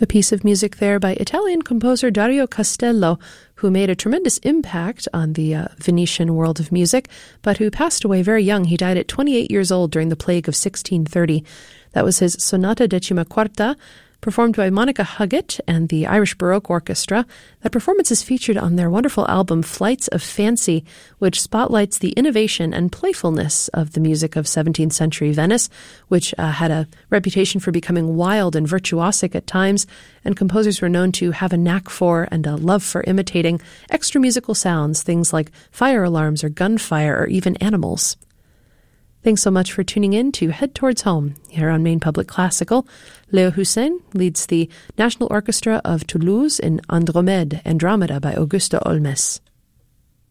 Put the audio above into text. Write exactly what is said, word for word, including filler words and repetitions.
A piece of music there by Italian composer Dario Castello, who made a tremendous impact on the uh, Venetian world of music, but who passed away very young. He died at twenty-eight years old during the plague of sixteen thirty. That was his Sonata Decima Quarta, performed by Monica Huggett and the Irish Baroque Orchestra. That performance is featured on their wonderful album Flights of Fancy, which spotlights the innovation and playfulness of the music of seventeenth century Venice, which uh, had a reputation for becoming wild and virtuosic at times, and composers were known to have a knack for and a love for imitating extra musical sounds, things like fire alarms or gunfire or even animals. Thanks so much for tuning in to Head Towards Home here on Maine Public Classical. Leo Hussein leads the National Orchestra of Toulouse in Andromède, Andromeda by Augusto Olmes.